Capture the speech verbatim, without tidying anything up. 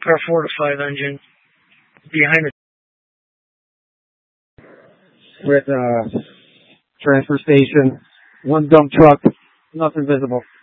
or four to five engine behind the. We're at the transfer station. One dump truck, nothing visible.